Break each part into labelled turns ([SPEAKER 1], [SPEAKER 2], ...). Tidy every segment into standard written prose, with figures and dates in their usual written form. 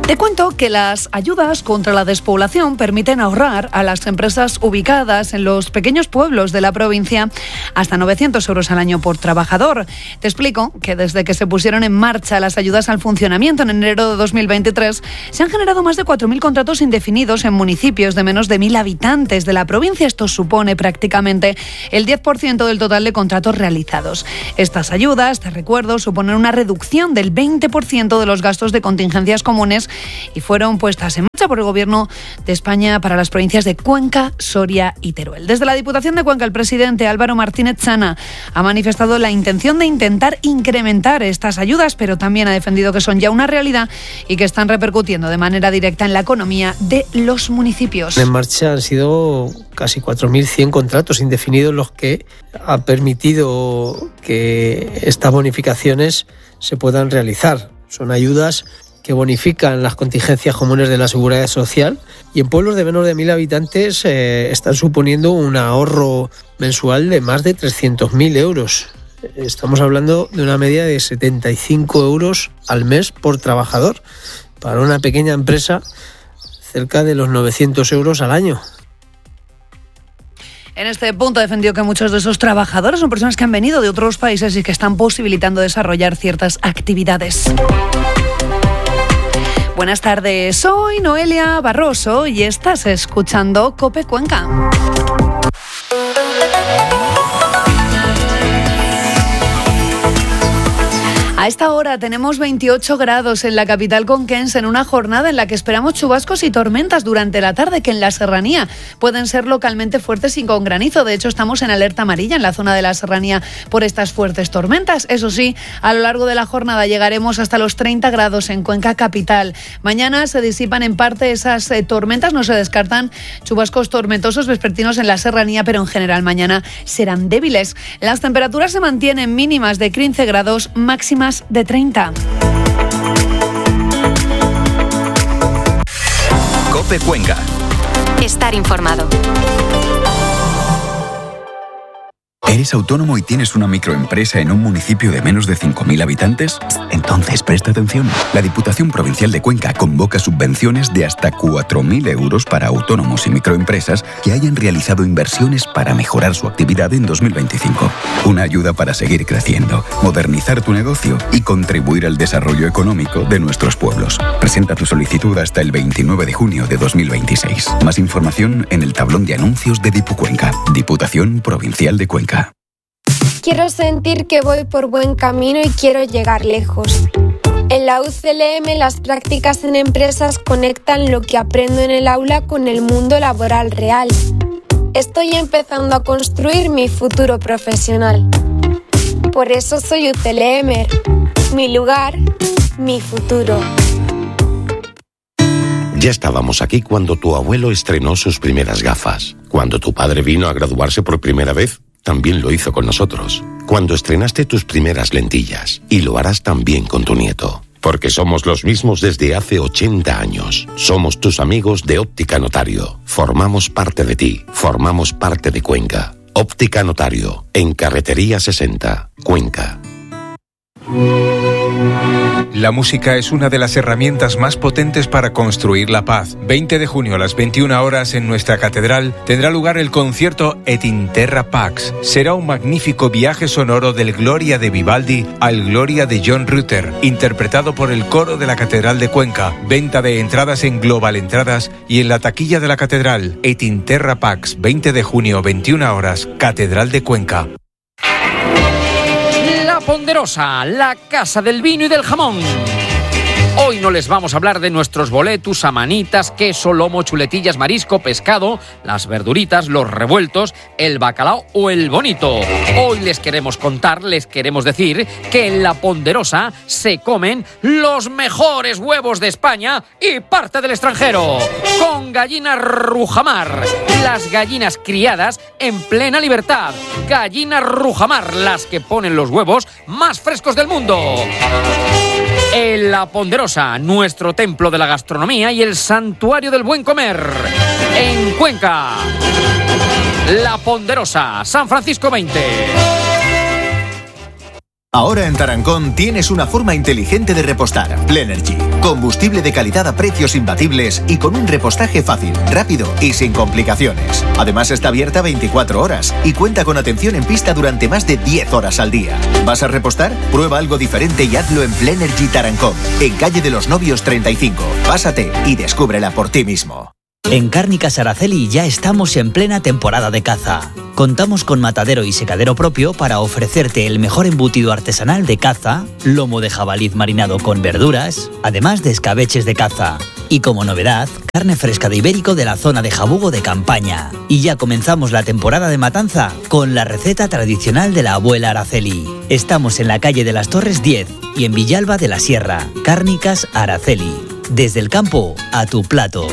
[SPEAKER 1] Te cuento que las ayudas contra la despoblación permiten ahorrar a las empresas ubicadas en los pequeños pueblos de la provincia hasta 900 euros al año por trabajador. Te explico que desde que se pusieron en marcha las ayudas al funcionamiento en enero de 2023, se han generado más de 4.000 contratos indefinidos en municipios de menos de 1.000 habitantes de la provincia. Esto supone prácticamente el 10% del total de contratos realizados. Estas ayudas, te recuerdo, suponen una reducción del 20% de los gastos de contingencias comunes y fueron puestas en marcha por el Gobierno de España para las provincias de Cuenca, Soria y Teruel. Desde la Diputación de Cuenca, el presidente Álvaro Martínez Chana ha manifestado la intención de intentar incrementar estas ayudas, pero también ha defendido que son ya una realidad y que están repercutiendo de manera directa en la economía de los municipios.
[SPEAKER 2] En marcha han sido casi 4.100 contratos indefinidos los que ha permitido que estas bonificaciones se puedan realizar. Son ayudas que bonifican las contingencias comunes de la Seguridad Social y en pueblos de menos de 1.000 habitantes están suponiendo un ahorro mensual de más de 300.000 euros. Estamos hablando de una media de 75 euros al mes por trabajador. Para una pequeña empresa, cerca de los 900 euros al año.
[SPEAKER 1] En este punto defendió que muchos de esos trabajadores son personas que han venido de otros países y que están posibilitando desarrollar ciertas actividades. Buenas tardes, soy Noelia Barroso y estás escuchando COPE Cuenca. A esta hora tenemos 28 grados en la capital conquense, en una jornada en la que esperamos chubascos y tormentas durante la tarde, que en la serranía pueden ser localmente fuertes y con granizo. De hecho, estamos en alerta amarilla en la zona de la serranía por estas fuertes tormentas. Eso sí, a lo largo de la jornada llegaremos hasta los 30 grados en Cuenca capital. Mañana se disipan en parte esas tormentas, no se descartan chubascos tormentosos vespertinos en la serranía, pero en general mañana serán débiles. Las temperaturas se mantienen mínimas de 15 grados, máximas de 30.
[SPEAKER 3] COPE Cuenca.
[SPEAKER 4] Estar informado.
[SPEAKER 3] ¿Eres autónomo y tienes una microempresa en un municipio de menos de 5.000 habitantes? Entonces presta atención. La Diputación Provincial de Cuenca convoca subvenciones de hasta 4.000 euros para autónomos y microempresas que hayan realizado inversiones para mejorar su actividad en 2025. Una ayuda para seguir creciendo, modernizar tu negocio y contribuir al desarrollo económico de nuestros pueblos. Presenta tu solicitud hasta el 29 de junio de 2026. Más información en el tablón de anuncios de DipuCuenca. Diputación Provincial de Cuenca.
[SPEAKER 5] Quiero sentir que voy por buen camino y quiero llegar lejos. En la UCLM las prácticas en empresas conectan lo que aprendo en el aula con el mundo laboral real. Estoy empezando a construir mi futuro profesional. Por eso soy UCLMer. Mi lugar, mi futuro.
[SPEAKER 6] Ya estábamos aquí cuando tu abuelo estrenó sus primeras gafas. Cuando tu padre vino a graduarse por primera vez, también lo hizo con nosotros. Cuando estrenaste tus primeras lentillas, y lo harás también con tu nieto. Porque somos los mismos desde hace 80 años. Somos tus amigos de Óptica Notario. Formamos parte de ti, formamos parte de Cuenca. Óptica Notario, en Carretería 60, Cuenca.
[SPEAKER 7] La música es una de las herramientas más potentes para construir la paz. 20 de junio a las 21 horas en nuestra catedral tendrá lugar el concierto Et in Terra Pax. Será un magnífico viaje sonoro del Gloria de Vivaldi al Gloria de John Rutter, interpretado por el coro de la Catedral de Cuenca. Venta de entradas en Global Entradas y en la taquilla de la catedral. Et in Terra Pax, 20 de junio, 21 horas, Catedral de Cuenca.
[SPEAKER 8] La Ponderosa, la casa del vino y del jamón. Hoy no les vamos a hablar de nuestros boletus, amanitas, queso, lomo, chuletillas, marisco, pescado, las verduritas, los revueltos, el bacalao o el bonito. Hoy les queremos contar, les queremos decir que en La Ponderosa se comen los mejores huevos de España y parte del extranjero. Con gallina Rujamar, las gallinas criadas en plena libertad. Gallina Rujamar, las que ponen los huevos más frescos del mundo. En La Ponderosa, nuestro templo de la gastronomía y el santuario del buen comer. En Cuenca, La Ponderosa, San Francisco 20.
[SPEAKER 9] Ahora en Tarancón tienes una forma inteligente de repostar. Plenergy. Combustible de calidad a precios imbatibles y con un repostaje fácil, rápido y sin complicaciones. Además está abierta 24 horas y cuenta con atención en pista durante más de 10 horas al día. ¿Vas a repostar? Prueba algo diferente y hazlo en Plenergy Tarancón, en calle de los Novios 35. Pásate y descúbrela por ti mismo.
[SPEAKER 10] En Cárnicas Araceli ya estamos en plena temporada de caza. Contamos con matadero y secadero propio para ofrecerte el mejor embutido artesanal de caza, lomo de jabalí marinado con verduras, además de escabeches de caza. Y como novedad, carne fresca de ibérico de la zona de Jabugo de Campaña. Y ya comenzamos la temporada de matanza con la receta tradicional de la abuela Araceli. Estamos en la calle de las Torres 10 y en Villalba de la Sierra. Cárnicas Araceli. Desde el campo a tu plato.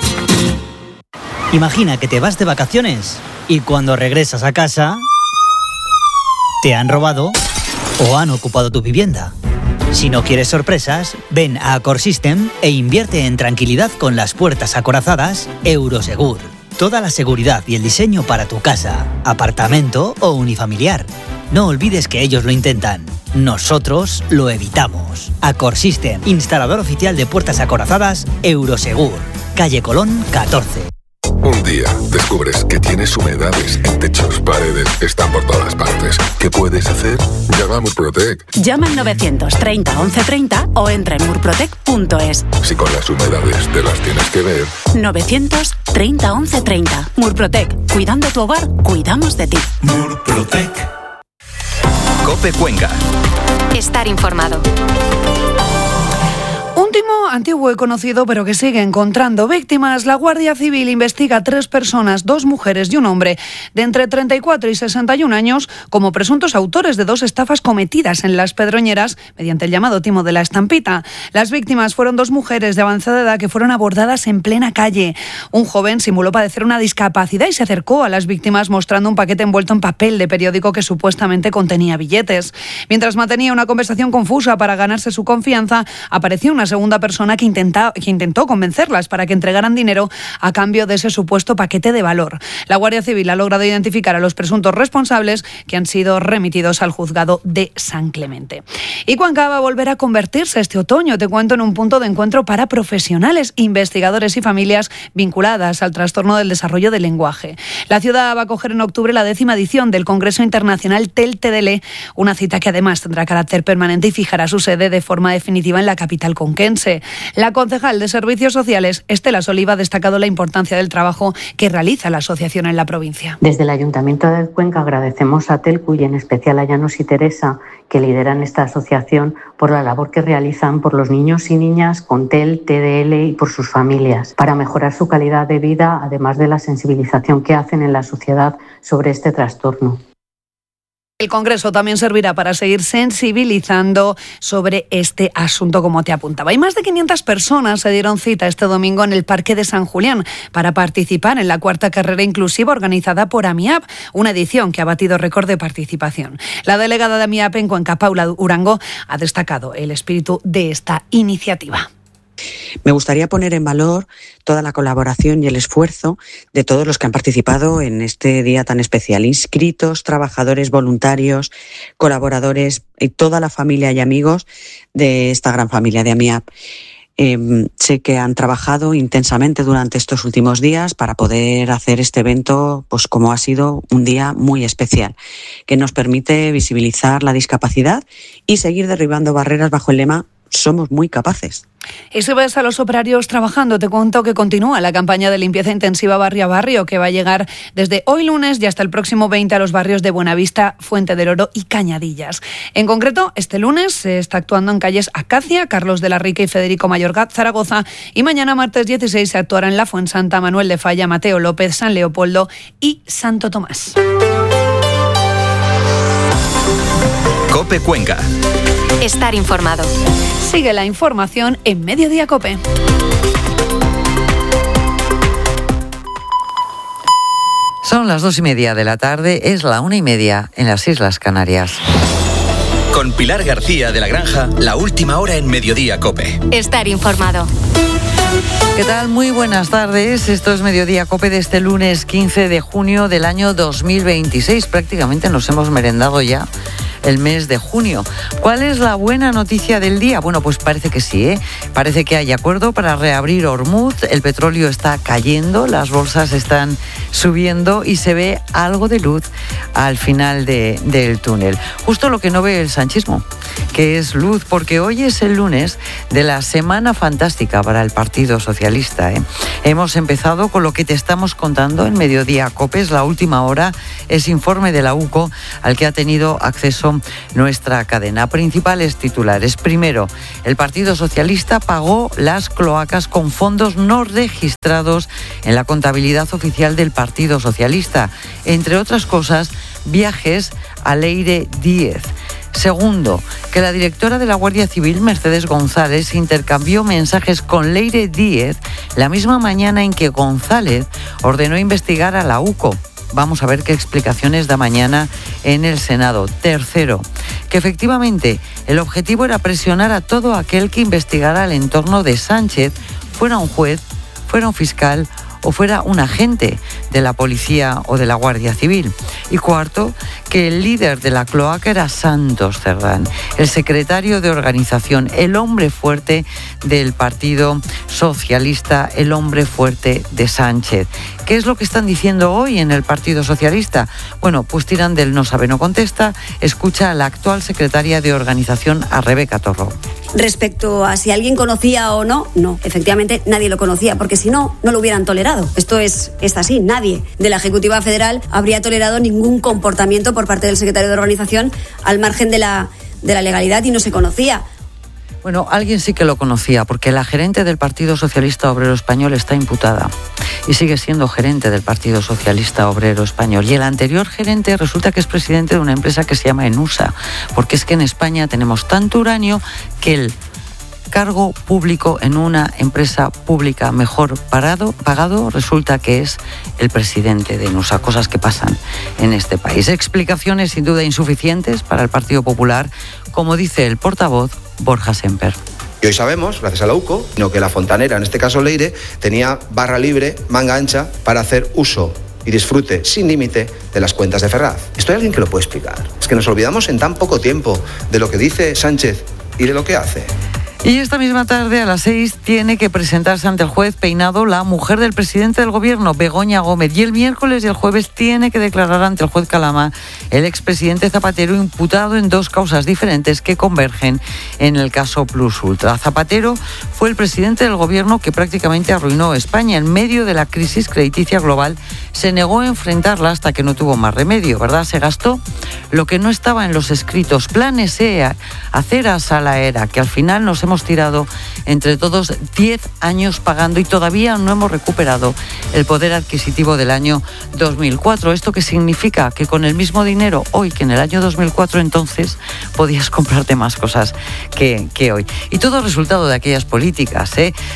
[SPEAKER 10] Imagina que te vas de vacaciones y cuando regresas a casa te han robado o han ocupado tu vivienda. Si no quieres sorpresas, ven a Acorsystem e invierte en tranquilidad con las puertas acorazadas Eurosegur. Toda la seguridad y el diseño para tu casa, apartamento o unifamiliar. No olvides que ellos lo intentan. Nosotros lo evitamos. Acorsystem, instalador oficial de puertas acorazadas Eurosegur. Calle Colón 14.
[SPEAKER 11] Un día descubres que tienes humedades en techos, paredes, están por todas partes. ¿Qué puedes hacer? Llama a Murprotec.
[SPEAKER 12] Llama al 930 1130 o entra en murprotec.es.
[SPEAKER 11] Si con las humedades te las tienes que ver.
[SPEAKER 12] 930 1130. Murprotec. Cuidando tu hogar, cuidamos de ti.
[SPEAKER 9] Murprotec. COPE Cuenca.
[SPEAKER 4] Estar informado.
[SPEAKER 1] Un timo antiguo y conocido, pero que sigue encontrando víctimas. La Guardia Civil investiga a 3 personas, 2 mujeres y un hombre, de entre 34 y 61 años, como presuntos autores de 2 estafas cometidas en Las Pedroñeras mediante el llamado timo de la estampita. Las víctimas fueron 2 mujeres de avanzada edad que fueron abordadas en plena calle. Un joven simuló padecer una discapacidad y se acercó a las víctimas mostrando un paquete envuelto en papel de periódico que supuestamente contenía billetes. Mientras mantenía una conversación confusa para ganarse su confianza, apareció una segunda persona que intentó convencerlas para que entregaran dinero a cambio de ese supuesto paquete de valor. La Guardia Civil ha logrado identificar a los presuntos responsables, que han sido remitidos al juzgado de San Clemente. Y Cuenca va a volver a convertirse este otoño, te cuento, en un punto de encuentro para profesionales, investigadores y familias vinculadas al trastorno del desarrollo del lenguaje. La ciudad va a acoger en octubre la 10ª edición del Congreso Internacional TEL-TDL, una cita que además tendrá carácter permanente y fijará su sede de forma definitiva en la capital conquense. La concejal de Servicios Sociales, Estela Soliva, ha destacado la importancia del trabajo que realiza la asociación en la provincia.
[SPEAKER 13] Desde el Ayuntamiento de Cuenca agradecemos a TELCU y en especial a Llanos y Teresa, que lideran esta asociación, por la labor que realizan por los niños y niñas con TEL, TDL y por sus familias, para mejorar su calidad de vida, además de la sensibilización que hacen en la sociedad sobre este trastorno.
[SPEAKER 1] El Congreso también servirá para seguir sensibilizando sobre este asunto, como te apuntaba. Y más de 500 personas se dieron cita este domingo en el Parque de San Julián para participar en la 4ª carrera inclusiva organizada por AMIAP, una edición que ha batido récord de participación. La delegada de AMIAP en Cuenca, Paula Urango, ha destacado el espíritu de esta iniciativa.
[SPEAKER 14] Me gustaría poner en valor toda la colaboración y el esfuerzo de todos los que han participado en este día tan especial. Inscritos, trabajadores, voluntarios, colaboradores y toda la familia y amigos de esta gran familia de AMIAP. Sé que han trabajado intensamente durante estos últimos días para poder hacer este evento, pues como ha sido un día muy especial, que nos permite visibilizar la discapacidad y seguir derribando barreras bajo el lema "Somos muy capaces".
[SPEAKER 1] Y si ves a los operarios trabajando, te cuento que continúa la campaña de limpieza intensiva barrio a barrio, que va a llegar desde hoy lunes y hasta el próximo 20 a los barrios de Buenavista, Fuente del Oro y Cañadillas. En concreto, este lunes se está actuando en calles Acacia, Carlos de la Rica y Federico Mayorga, Zaragoza, y mañana martes 16 se actuará en La Fuensanta, Manuel de Falla, Mateo López, San Leopoldo y Santo Tomás.
[SPEAKER 9] COPE Cuenca.
[SPEAKER 4] Estar informado.
[SPEAKER 1] Sigue la información en Mediodía COPE.
[SPEAKER 15] Son las 2:30 de la tarde, es la 1:30 en las Islas Canarias.
[SPEAKER 9] Con Pilar García de la Granja, la última hora en Mediodía COPE.
[SPEAKER 4] Estar informado.
[SPEAKER 15] ¿Qué tal? Muy buenas tardes. Esto es Mediodía COPE de este lunes 15 de junio del año 2026. Prácticamente nos hemos merendado ya el mes de junio. ¿Cuál es la buena noticia del día? Bueno, pues parece que sí, ¿eh? Parece que hay acuerdo para reabrir Hormuz, el petróleo está cayendo, las bolsas están subiendo y se ve algo de luz al final del túnel. Justo lo que no ve el sanchismo, que es luz, porque hoy es el lunes de la Semana Fantástica para el Partido Socialista, ¿eh? Hemos empezado con lo que te estamos contando en Mediodía Copes, la última hora es informe de la UCO al que ha tenido acceso nuestra cadena. Principales titulares. Primero, el Partido Socialista pagó las cloacas con fondos no registrados en la contabilidad oficial del Partido Socialista. Entre otras cosas, viajes a Leire Díez. Segundo, que la directora de la Guardia Civil, Mercedes González, intercambió mensajes con Leire Díez la misma mañana en que González ordenó investigar a la UCO. Vamos a ver qué explicaciones da mañana en el Senado. Tercero, que efectivamente el objetivo era presionar a todo aquel que investigara el entorno de Sánchez, fuera un juez, fuera un fiscal o fuera un agente de la policía o de la Guardia Civil. Y cuarto, que el líder de la cloaca era Santos Cerdán, el secretario de organización, el hombre fuerte del Partido Socialista, el hombre fuerte de Sánchez. ¿Qué es lo que están diciendo hoy en el Partido Socialista? Bueno, pues tiran del no sabe, no contesta. Escucha a la actual secretaria de organización, a Rebeca Torró.
[SPEAKER 16] Respecto a si alguien conocía o no, no, efectivamente nadie lo conocía, porque si no, no lo hubieran tolerado. Esto es así, nadie de la Ejecutiva Federal habría tolerado ningún comportamiento por parte del secretario de organización al margen de la legalidad y no se conocía.
[SPEAKER 15] Bueno, alguien sí que lo conocía, porque la gerente del Partido Socialista Obrero Español está imputada y sigue siendo gerente del Partido Socialista Obrero Español. Y el anterior gerente resulta que es presidente de una empresa que se llama Enusa, porque es que en España tenemos tanto uranio que el cargo público en una empresa pública mejor pagado resulta que es el presidente de Enusa, cosas que pasan en este país. Explicaciones sin duda insuficientes para el Partido Popular, como dice el portavoz Borja Semper.
[SPEAKER 17] Y hoy sabemos, gracias a la UCO, que la fontanera, en este caso Leire, tenía barra libre, manga ancha, para hacer uso y disfrute sin límite de las cuentas de Ferraz. ¿Esto hay alguien que lo puede explicar? Es que nos olvidamos en tan poco tiempo de lo que dice Sánchez y de lo que hace.
[SPEAKER 15] Y esta misma tarde, a las 6, tiene que presentarse ante el juez Peinado la mujer del presidente del gobierno, Begoña Gómez. Y el miércoles y el jueves tiene que declarar ante el juez Calama el expresidente Zapatero, imputado en dos causas diferentes que convergen en el caso Plus Ultra. Zapatero fue el presidente del gobierno que prácticamente arruinó España. En medio de la crisis crediticia global, se negó a enfrentarla hasta que no tuvo más remedio, ¿verdad? Se gastó lo que no estaba en los escritos, planes aceras a la era, que al final nos hemos tirado entre todos 10 años pagando y todavía no hemos recuperado el poder adquisitivo del año 2004. ¿Esto qué significa? Que con el mismo dinero hoy que en el año 2004 entonces podías comprarte más cosas que hoy. Y todo resultado de aquellas políticas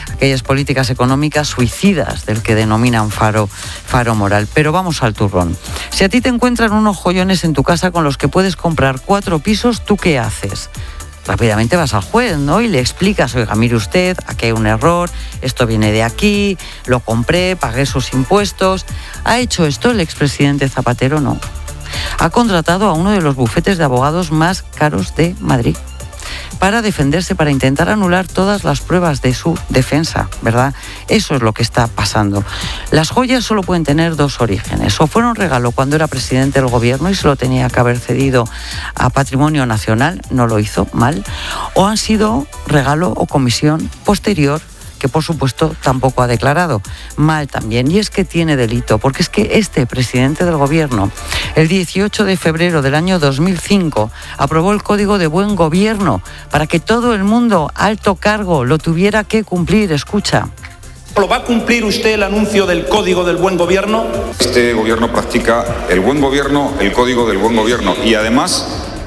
[SPEAKER 15] económicas suicidas del que denominan faro moral. Pero vamos al turrón. Si a ti te encuentran unos joyones en tu casa con los que puedes comprar 4 pisos, ¿tú qué haces? Rápidamente vas al juez, ¿no? Y le explicas, oiga, mire usted, aquí hay un error, esto viene de aquí, lo compré, pagué sus impuestos. ¿Ha hecho esto el expresidente Zapatero? No. Ha contratado a uno de los bufetes de abogados más caros de Madrid para defenderse, para intentar anular todas las pruebas de su defensa, ¿verdad? Eso es lo que está pasando. Las joyas solo pueden tener 2 orígenes. O fueron regalo cuando era presidente del gobierno y se lo tenía que haber cedido a Patrimonio Nacional, no lo hizo mal, o han sido regalo o comisión posterior, que por supuesto tampoco ha declarado. Mal también. Y es que tiene delito, porque es que este presidente del gobierno, el 18 de febrero del año 2005, aprobó el Código de Buen Gobierno para que todo el mundo, alto cargo, lo tuviera que cumplir. Escucha.
[SPEAKER 18] ¿Lo va a cumplir usted el anuncio del Código del Buen Gobierno?
[SPEAKER 19] Este gobierno practica el buen gobierno, el Código del Buen Gobierno y además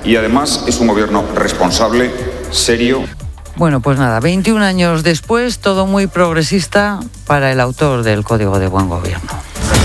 [SPEAKER 19] es un gobierno responsable, serio.
[SPEAKER 15] Bueno, pues nada, 21 años después, todo muy progresista para el autor del Código de Buen Gobierno.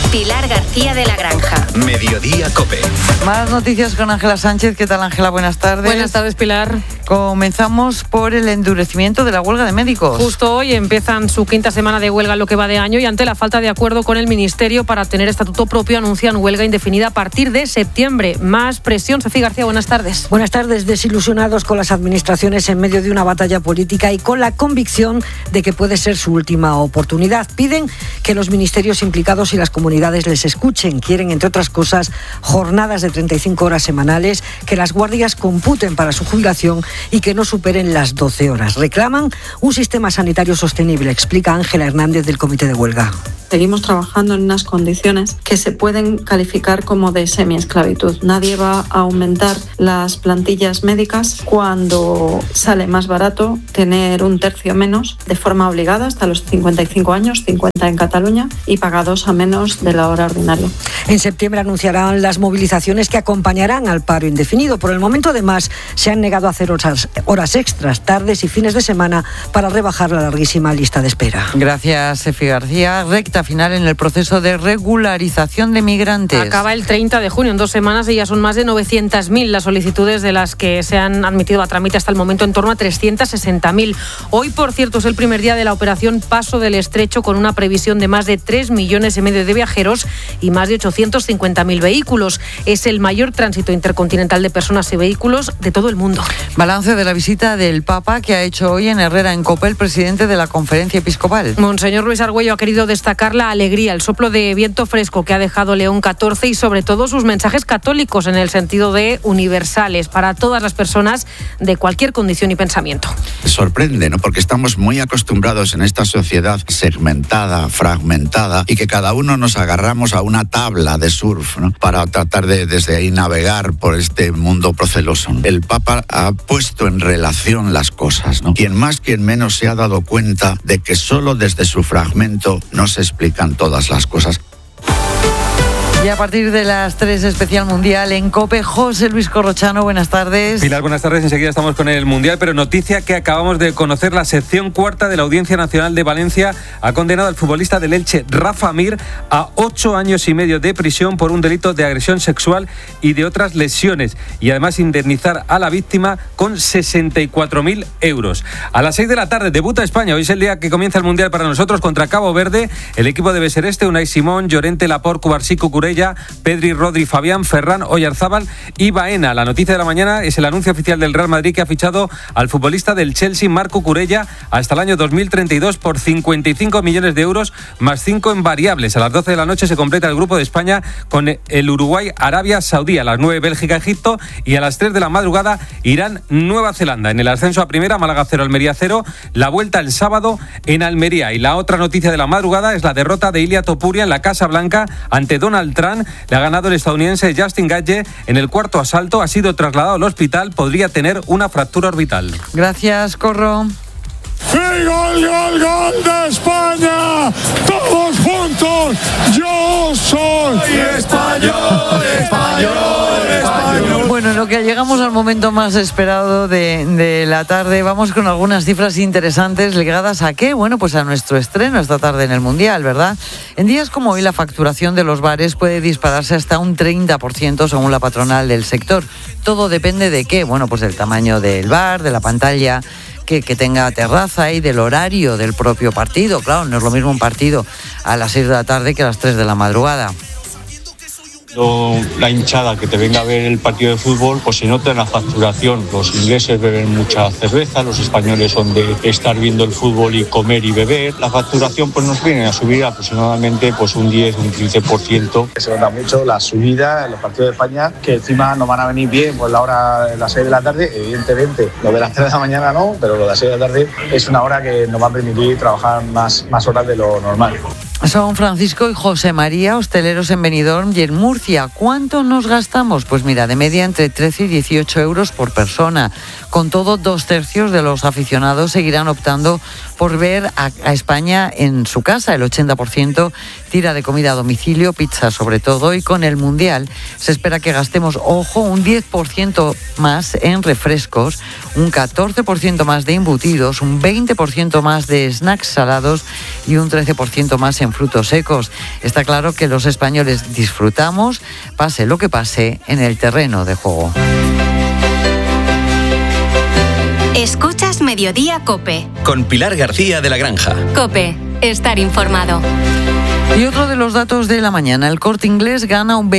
[SPEAKER 4] Pilar García de la Granja.
[SPEAKER 3] Mediodía COPE.
[SPEAKER 15] Más noticias con Ángela Sánchez. ¿Qué tal, Ángela? Buenas tardes.
[SPEAKER 20] Buenas tardes, Pilar.
[SPEAKER 15] Comenzamos por el endurecimiento de la huelga de médicos.
[SPEAKER 20] Justo hoy empiezan su quinta semana de huelga en lo que va de año y ante la falta de acuerdo con el Ministerio para tener estatuto propio anuncian huelga indefinida a partir de septiembre. Más presión. Sofía García, buenas tardes.
[SPEAKER 21] Buenas tardes. Desilusionados con las administraciones en medio de una batalla política y con la convicción de que puede ser su última oportunidad. Piden que los ministerios implicados y las comunidades les escuchen. Quieren, entre otras cosas, jornadas de 35 horas semanales, que las guardias computen para su jubilación y que no superen las 12 horas. Reclaman un sistema sanitario sostenible, explica Ángela Hernández del Comité de Huelga.
[SPEAKER 22] Seguimos trabajando en unas condiciones que se pueden calificar como de semiesclavitud. Nadie va a aumentar las plantillas médicas cuando sale más barato tener un tercio menos de forma obligada hasta los 55 años, 50 en Cataluña, y pagados a menos de la hora ordinaria.
[SPEAKER 21] En septiembre anunciarán las movilizaciones que acompañarán al paro indefinido. Por el momento, además, se han negado a hacer horas extras, tardes y fines de semana para rebajar la larguísima lista de espera.
[SPEAKER 15] Gracias, Efi García. Recta final en el proceso de regularización de migrantes.
[SPEAKER 20] Acaba el 30 de junio, en 2 semanas, y ya son más de 900.000 las solicitudes de las que se han admitido a trámite hasta el momento, en torno a 360.000. Hoy, por cierto, es el primer día de la operación Paso del Estrecho, con una previsión de más de 3,5 millones de viajeros y más de 850.000 vehículos. Es el mayor tránsito intercontinental de personas y vehículos de todo el mundo.
[SPEAKER 15] Balance de la visita del Papa que ha hecho hoy en Herrera, en COPE, el presidente de la Conferencia Episcopal.
[SPEAKER 20] Monseñor Luis Argüello ha querido destacar la alegría, el soplo de viento fresco que ha dejado León XIV y sobre todo sus mensajes católicos en el sentido de universales para todas las personas de cualquier condición y pensamiento.
[SPEAKER 23] Sorprende, ¿no? Porque estamos muy acostumbrados en esta sociedad segmentada, fragmentada, y que cada uno nos agarramos a una tabla de surf, ¿no? Para tratar de desde ahí navegar por este mundo proceloso. El Papa ha puesto en relación las cosas, ¿no? Quien más, quien menos se ha dado cuenta de que solo desde su fragmento no se explican todas las cosas.
[SPEAKER 15] Y a partir de las 3, especial mundial en COPE, José Luis Corrochano, buenas tardes.
[SPEAKER 24] Pilar, buenas tardes. Enseguida estamos con el mundial, pero noticia que acabamos de conocer: la sección cuarta de la Audiencia Nacional de Valencia ha condenado al futbolista del Elche, Rafa Mir, a 8 años y medio de prisión por un delito de agresión sexual y de otras lesiones, y además indemnizar a la víctima con 64.000 euros. A las 6 de la tarde debuta España. Hoy es el día que comienza el mundial para nosotros contra Cabo Verde. El equipo debe ser Unai Simón, Llorente, Laporte, Cubarsí, Cucurella, Pedri, Rodri, Fabián, Ferran, Oyarzábal y Baena. La noticia de la mañana es el anuncio oficial del Real Madrid, que ha fichado al futbolista del Chelsea, Marco Cucurella, hasta el año 2032 por 55 millones de euros más 5 en variables. A las 12 de la noche se completa el grupo de España con el Uruguay, Arabia Saudí. A las 9, Bélgica, Egipto, y a las 3 de la madrugada, Irán, Nueva Zelanda. En el ascenso a primera, Málaga 0, Almería 0. La vuelta el sábado en Almería. Y la otra noticia de la madrugada es la derrota de Ilia Topuria en la Casa Blanca ante Donald Trump. Le ha ganado el estadounidense Justin Gaethje en el cuarto asalto. Ha sido trasladado al hospital. Podría tener una fractura orbital.
[SPEAKER 15] Gracias, Corro.
[SPEAKER 25] ¡Y gol, gol, gol de España! ¡Todos juntos! ¡Yo soy español, español, español!
[SPEAKER 15] Bueno, en lo que llegamos al momento más esperado de la tarde, vamos con algunas cifras interesantes ligadas a ¿qué? Bueno, pues a nuestro estreno esta tarde en el Mundial, ¿verdad? En días como hoy, la facturación de los bares puede dispararse hasta un 30% según la patronal del sector. Todo depende de ¿qué? Bueno, pues del tamaño del bar, de la pantalla que tenga terraza y del horario del propio partido. Claro, no es lo mismo un partido a las 6 de la tarde que a las 3 de la madrugada.
[SPEAKER 26] La hinchada que te venga a ver el partido de fútbol, pues se nota en la facturación. Los ingleses beben mucha cerveza, los españoles son de estar viendo el fútbol y comer y beber. La facturación pues nos viene a subir aproximadamente pues un 10, un 15%.
[SPEAKER 27] Se nota mucho la subida en los partidos de España, que encima nos van a venir bien pues la hora de las 6 de la tarde. Evidentemente, lo de las 3 de la mañana no, pero lo de las 6 de la tarde es una hora que nos va a permitir trabajar más horas de lo normal.
[SPEAKER 15] Son Francisco y José María, hosteleros en Benidorm y en Murcia. ¿Cuánto nos gastamos? Pues mira, de media entre 13 y 18 euros por persona. Con todo, 2/3 de los aficionados seguirán optando por ver a España en su casa. El 80% tira de comida a domicilio, pizza sobre todo, y con el Mundial se espera que gastemos, ojo, un 10% más en refrescos, un 14% más de embutidos, un 20% más de snacks salados y un 13% más en en frutos secos. Está claro que los españoles disfrutamos, pase lo que pase, en el terreno de juego.
[SPEAKER 4] Escuchas Mediodía COPE.
[SPEAKER 2] Con Pilar García de la Granja.
[SPEAKER 4] COPE, estar informado.
[SPEAKER 15] Y otro de los datos de la mañana, el Corte Inglés gana un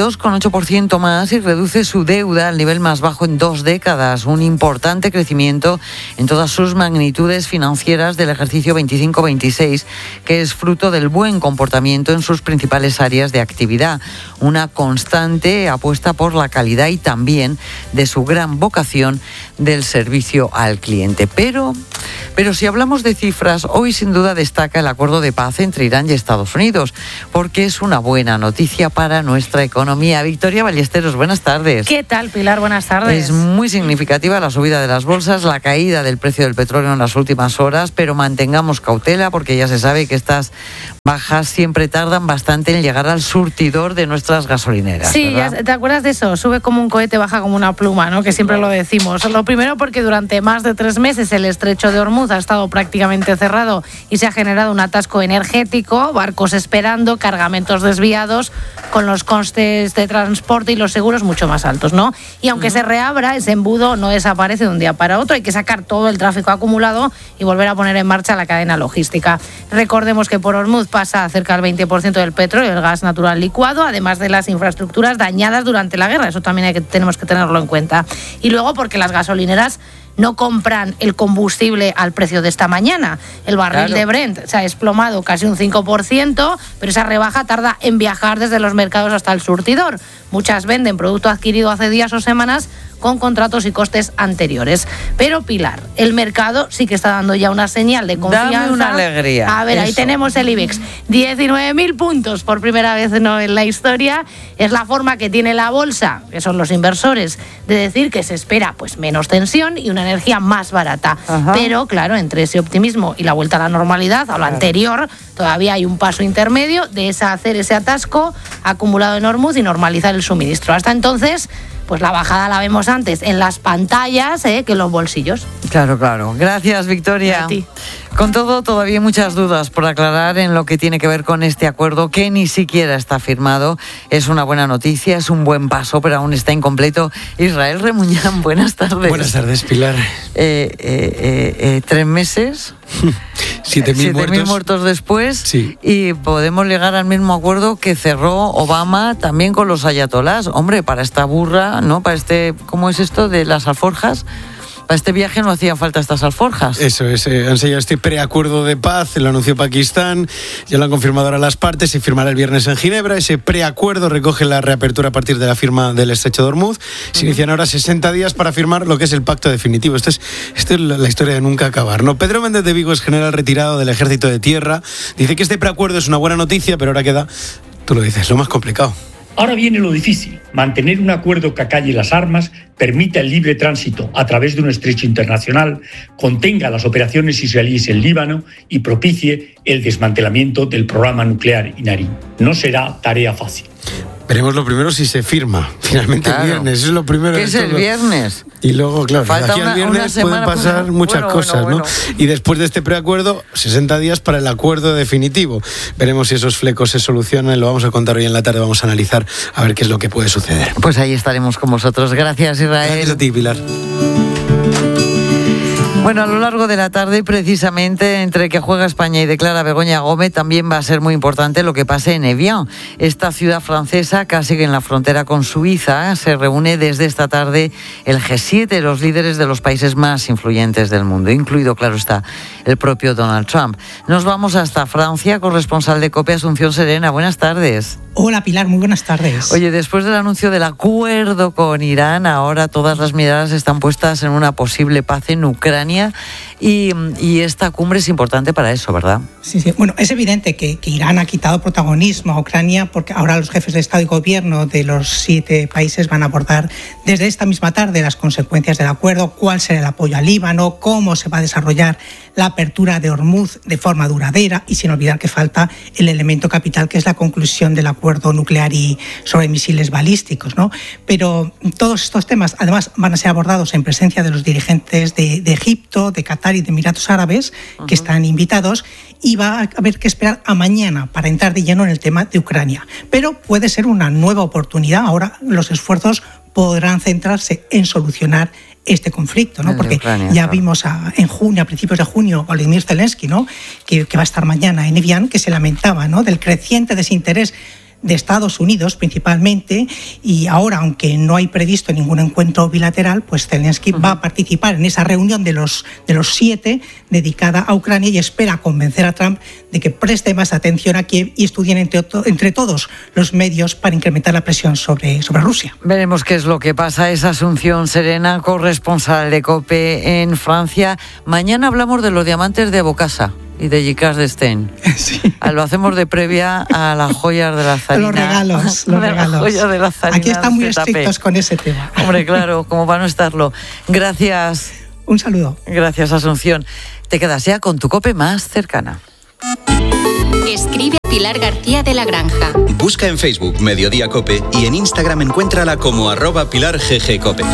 [SPEAKER 15] 22,8% más y reduce su deuda al nivel más bajo en 2 décadas, un importante crecimiento en todas sus magnitudes financieras del ejercicio 25-26, que es fruto del buen comportamiento en sus principales áreas de actividad, una constante apuesta por la calidad y también de su gran vocación del servicio al cliente. Pero si hablamos de cifras, hoy sin duda destaca el acuerdo de paz entre Irán y Estados Unidos, porque es una buena noticia para nuestra economía. Victoria Ballesteros, buenas tardes.
[SPEAKER 5] ¿Qué tal, Pilar? Buenas tardes.
[SPEAKER 15] Es muy significativa la subida de las bolsas, la caída del precio del petróleo en las últimas horas, pero mantengamos cautela porque ya se sabe que estas bajas siempre tardan bastante en llegar al surtidor de nuestras gasolineras.
[SPEAKER 5] Sí, ya, ¿te acuerdas de eso? Sube como un cohete, baja como una pluma, ¿no? Que siempre lo decimos. Lo primero porque durante más de 3 meses el estrecho de Hormuz ha estado prácticamente cerrado y se ha generado un atasco energético, barcos esperando, cargamentos desviados, con los costes de transporte y los seguros mucho más altos, ¿no? Y aunque se reabra, ese embudo no desaparece de un día para otro, hay que sacar todo el tráfico acumulado y volver a poner en marcha la cadena logística. Recordemos que por Hormuz pasa cerca del 20% del petróleo y el gas natural licuado, además de las infraestructuras dañadas durante la guerra, eso también tenemos que tenerlo en cuenta. Y luego porque las gasolineras no compran el combustible al precio de esta mañana. El barril de Brent se ha desplomado casi un 5%, pero esa rebaja tarda en viajar desde los mercados hasta el surtidor. Muchas venden producto adquirido hace días o semanas con contratos y costes anteriores. Pero, Pilar, el mercado sí que está dando ya una señal de confianza.
[SPEAKER 15] Dame una alegría.
[SPEAKER 5] A ver, ahí tenemos el IBEX. 19.000 puntos por primera vez en la historia. Es la forma que tiene la bolsa, que son los inversores, de decir que se espera pues menos tensión y una energía más barata. Ajá. Pero, claro, entre ese optimismo y la vuelta a la normalidad, a lo anterior, todavía hay un paso intermedio de hacer ese atasco acumulado en Hormuz y normalizar el suministro. Hasta entonces, pues la bajada la vemos antes en las pantallas que en los bolsillos.
[SPEAKER 15] Claro, claro. Gracias, Victoria.
[SPEAKER 5] A ti.
[SPEAKER 15] Con todo, todavía hay muchas dudas por aclarar en lo que tiene que ver con este acuerdo que ni siquiera está firmado. Es una buena noticia, es un buen paso, pero aún está incompleto. Israel Remuñán, buenas tardes.
[SPEAKER 6] Buenas tardes, Pilar.
[SPEAKER 15] 3 meses.
[SPEAKER 6] 7.000
[SPEAKER 15] muertos después.
[SPEAKER 6] Sí.
[SPEAKER 15] Y podemos llegar al mismo acuerdo que cerró Obama también con los ayatolás. Hombre, para esta burra, ¿no? Para ¿cómo es esto de las alforjas? Para este viaje no hacían falta estas alforjas.
[SPEAKER 6] Eso es, han sellado este preacuerdo de paz, lo anunció Pakistán, ya lo han confirmado ahora las partes, se firmará el viernes en Ginebra. Ese preacuerdo recoge la reapertura a partir de la firma del estrecho de Hormuz. Se inician ahora 60 días para firmar lo que es el pacto definitivo. Esto es la historia de nunca acabar, ¿no? Pedro Méndez de Vigo es general retirado del Ejército de Tierra. Dice que este preacuerdo es una buena noticia, pero ahora queda, tú lo dices, lo más complicado.
[SPEAKER 7] Ahora viene lo difícil, mantener un acuerdo que acalle las armas, permita el libre tránsito a través de un estrecho internacional, contenga las operaciones israelíes en Líbano y propicie el desmantelamiento del programa nuclear iraní. No será tarea fácil.
[SPEAKER 6] Veremos lo primero si se firma finalmente el viernes. Eso es lo primero.
[SPEAKER 15] ¿Qué es el viernes?
[SPEAKER 6] Y luego, claro,
[SPEAKER 15] falta
[SPEAKER 6] aquí al viernes pueden pasar muchas cosas, ¿no? Y después de este preacuerdo, 60 días para el acuerdo definitivo. Veremos si esos flecos se solucionan. Lo vamos a contar hoy en la tarde. Vamos a analizar a ver qué es lo que puede suceder.
[SPEAKER 15] Pues ahí estaremos con vosotros. Gracias, Israel.
[SPEAKER 6] Gracias a ti, Pilar.
[SPEAKER 15] Bueno, a lo largo de la tarde, precisamente, entre que juega España y declara Begoña Gómez, también va a ser muy importante lo que pase en Evian. Esta ciudad francesa, casi en la frontera con Suiza, se reúne desde esta tarde el G7, los líderes de los países más influyentes del mundo, incluido, claro está, el propio Donald Trump. Nos vamos hasta Francia, corresponsal de COPE, Asunción Serena. Buenas tardes.
[SPEAKER 8] Hola, Pilar, muy buenas tardes.
[SPEAKER 15] Oye, después del anuncio del acuerdo con Irán, ahora todas las miradas están puestas en una posible paz en Ucrania y esta cumbre es importante para eso, ¿verdad?
[SPEAKER 8] Sí. Bueno, es evidente que Irán ha quitado protagonismo a Ucrania porque ahora los jefes de Estado y Gobierno de los 7 países van a abordar desde esta misma tarde las consecuencias del acuerdo, cuál será el apoyo al Líbano, cómo se va a desarrollar la apertura de Hormuz de forma duradera y sin olvidar que falta el elemento capital que es la conclusión del acuerdo nuclear y sobre misiles balísticos, ¿no? Pero todos estos temas además van a ser abordados en presencia de los dirigentes de Egipto Egipto, de Qatar y de Emiratos Árabes, que están invitados, y va a haber que esperar a mañana para entrar de lleno en el tema de Ucrania. Pero puede ser una nueva oportunidad. Ahora los esfuerzos podrán centrarse en solucionar este conflicto, ¿no? Porque Ucrania, ya vimos en junio, a principios de junio, Volodymyr Zelensky, ¿no? que va a estar mañana en Evian, que se lamentaba, ¿no?, del creciente desinterés de Estados Unidos principalmente, y ahora, aunque no hay previsto ningún encuentro bilateral, pues Zelensky va a participar en esa reunión de los 7 dedicada a Ucrania, y espera convencer a Trump de que preste más atención a Kiev y estudien entre todos los medios para incrementar la presión sobre Rusia.
[SPEAKER 15] Veremos qué es lo que pasa. Es Asunción Serena, corresponsal de COPE en Francia. Mañana hablamos de los diamantes de Bocasa y de Gicard d'Estaing. Sí. Lo hacemos de previa a las joyas de la zarina.
[SPEAKER 8] Los regalos.
[SPEAKER 15] Las joyas de la zarina.
[SPEAKER 8] Aquí están muy estrictos con ese tema.
[SPEAKER 15] Hombre, claro, como para no estarlo. Gracias.
[SPEAKER 8] Un saludo.
[SPEAKER 15] Gracias, Asunción. Te quedas ya con tu COPE más cercana.
[SPEAKER 4] Escribe a Pilar García de la Granja.
[SPEAKER 2] Busca en Facebook Mediodía COPE y en Instagram encuéntrala como @PilarGGCOPE.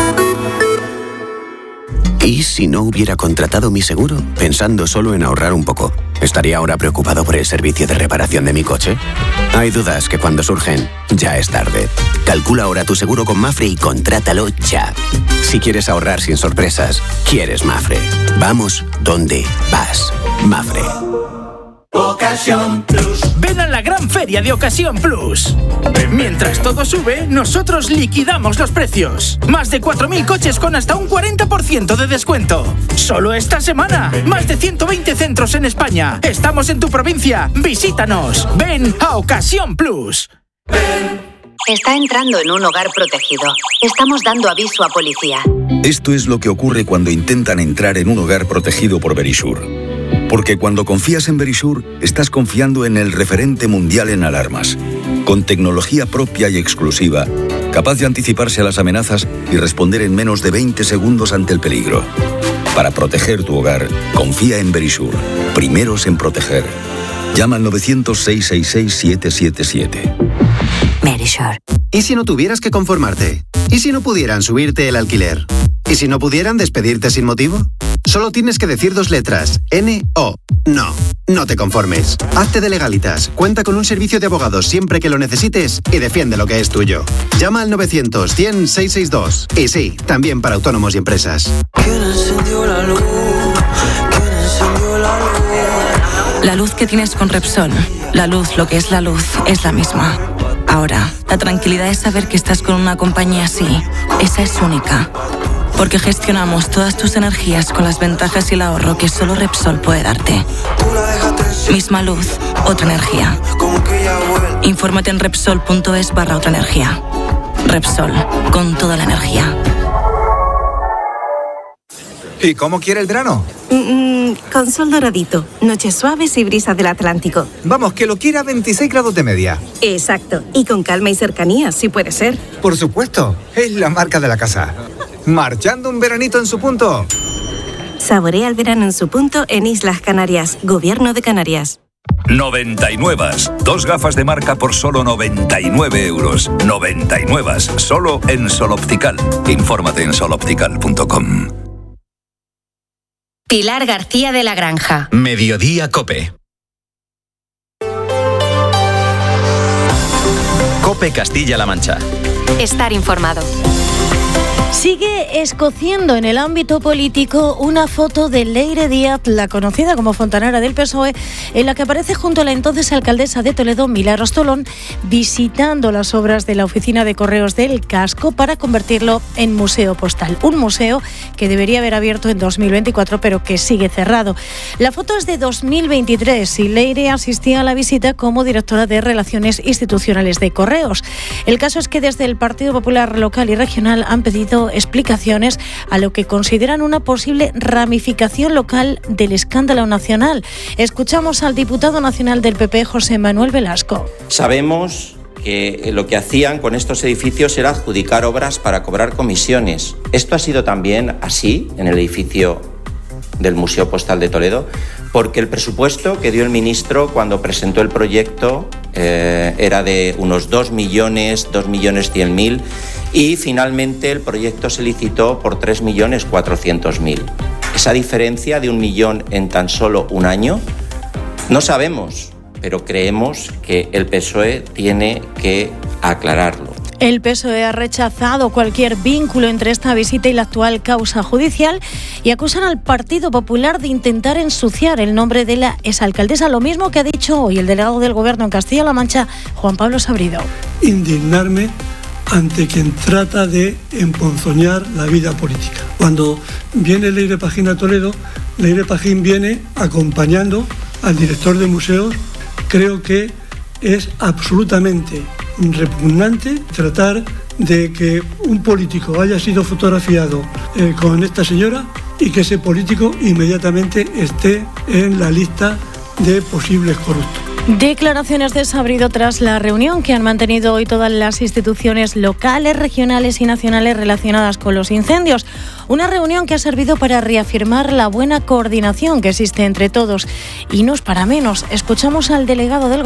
[SPEAKER 1] ¿Y si no hubiera contratado mi seguro? Pensando solo en ahorrar un poco, ¿estaría ahora preocupado por el servicio de reparación de mi coche? Hay dudas que cuando surgen, ya es tarde. Calcula ahora tu seguro con Mafre y contrátalo ya. Si quieres ahorrar sin sorpresas, quieres Mafre. Vamos donde vas. Mafre.
[SPEAKER 9] Ocasión Plus. Ven a la gran feria de Ocasión Plus. Mientras todo sube, nosotros liquidamos los precios. Más de 4.000 coches con hasta un 40% de descuento. Solo esta semana. Más de 120 centros en España. Estamos en tu provincia. Visítanos. Ven a Ocasión Plus.
[SPEAKER 10] Está entrando en un hogar protegido. Estamos dando aviso a policía.
[SPEAKER 3] Esto es lo que ocurre cuando intentan entrar en un hogar protegido por Verisure. Porque cuando confías en Verisure, estás confiando en el referente mundial en alarmas, con tecnología propia y exclusiva, capaz de anticiparse a las amenazas y responder en menos de 20 segundos ante el peligro. Para proteger tu hogar, confía en Verisure. Primeros en proteger. Llama al 900-666-777.
[SPEAKER 10] Verisure.
[SPEAKER 11] ¿Y si no tuvieras que conformarte? ¿Y si no pudieran subirte el alquiler? ¿Y si no pudieran despedirte sin motivo? Solo tienes que decir 2 letras. N-O. No. No te conformes. Hazte de Legalitas. Cuenta con un servicio de abogados siempre que lo necesites y defiende lo que es tuyo. Llama al 900-100-662. Y sí, también para autónomos y empresas.
[SPEAKER 12] ¿Quién encendió la luz? ¿Quién encendió la luz? La luz que tienes con Repsol. La luz, lo que es la luz, es la misma. Ahora, la tranquilidad es saber que estás con una compañía así. Esa es única. Porque gestionamos todas tus energías con las ventajas y el ahorro que solo Repsol puede darte. Misma luz, otra energía. Infórmate en Repsol.es/otra energía. Repsol, con toda la energía.
[SPEAKER 13] ¿Y cómo quiere el verano?
[SPEAKER 14] Con sol doradito, noches suaves y brisas del Atlántico.
[SPEAKER 13] Vamos, que lo quiera 26 grados de media.
[SPEAKER 14] Exacto, y con calma y cercanía, si puede ser.
[SPEAKER 13] Por supuesto, es la marca de la casa. Marchando un veranito en su punto.
[SPEAKER 14] Saborea el verano en su punto en Islas Canarias, Gobierno de Canarias.
[SPEAKER 28] 99. 2 gafas de marca por solo 99 euros. 99. Solo en Sol Optical. Infórmate en soloptical.com.
[SPEAKER 4] Pilar García de la Granja.
[SPEAKER 2] Mediodía COPE. COPE Castilla-La Mancha.
[SPEAKER 4] Estar informado.
[SPEAKER 21] Sigue escociendo en el ámbito político una foto de Leire Díaz, la conocida como fontanera del PSOE, en la que aparece junto a la entonces alcaldesa de Toledo, Milagros Tolón, visitando las obras de la oficina de correos del Casco para convertirlo en museo postal. Un museo que debería haber abierto en 2024, pero que sigue cerrado. La foto es de 2023 y Leire asistía a la visita como directora de Relaciones Institucionales de Correos. El caso es que desde el Partido Popular local y regional han pedido explicaciones a lo que consideran una posible ramificación local del escándalo nacional. Escuchamos al diputado nacional del PP, José Manuel Velasco.
[SPEAKER 29] Sabemos que lo que hacían con estos edificios era adjudicar obras para cobrar comisiones. ¿Esto ha sido también así en el edificio del Museo Postal de Toledo? Porque el presupuesto que dio el ministro cuando presentó el proyecto era de unos 2.100.000 y finalmente el proyecto se licitó por 3.400.000. esa diferencia de 1 millón en tan solo un año? No sabemos, pero creemos que el PSOE tiene que aclararlo.
[SPEAKER 16] El PSOE ha rechazado cualquier vínculo entre esta visita y la actual causa judicial y acusan al Partido Popular de intentar ensuciar el nombre de la exalcaldesa, lo mismo que ha dicho hoy el delegado del Gobierno en Castilla-La Mancha, Juan Pablo Sabrido.
[SPEAKER 17] Indignarme ante quien trata de emponzoñar la vida política. Cuando viene Leire Pagín a Toledo, Leire Pagín viene acompañando al director de museos. Creo que es absolutamente repugnante tratar de que un político haya sido fotografiado con esta señora y que ese político inmediatamente esté en la lista de posibles corruptos.
[SPEAKER 16] Declaraciones de Sabrido tras la reunión que han mantenido hoy todas las instituciones locales, regionales y nacionales relacionadas con los incendios. Una reunión que ha servido para reafirmar la buena coordinación que existe entre todos. Y no es para menos. Escuchamos al delegado del